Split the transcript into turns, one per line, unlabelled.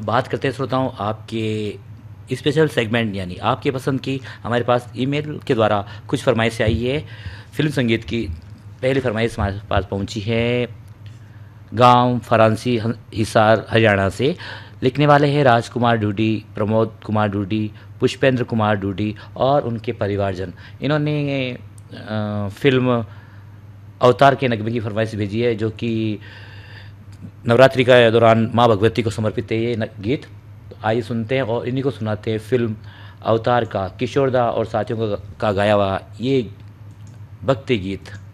बात करते हैं श्रोताओं आपके स्पेशल सेगमेंट यानी आपके पसंद की। हमारे पास ईमेल के द्वारा कुछ फरमाइशें आई है। फिल्म संगीत की पहली फरमाइश हमारे पास पहुंची है गांव फरांसी हिसार हरियाणा से। लिखने वाले हैं राजकुमार डूडी, प्रमोद कुमार डूडी, पुष्पेंद्र कुमार डूडी और उनके परिवारजन। इन्होंने फिल्म अवतार के नगमे की फरमाइश भेजी है, जो कि नवरात्रि का दौरान माँ भगवती को समर्पित है ये गीत। तो आइए सुनते हैं और इन्हीं को सुनाते हैं फिल्म अवतार का किशोरदा और साथियों का गाया हुआ ये भक्ति गीत।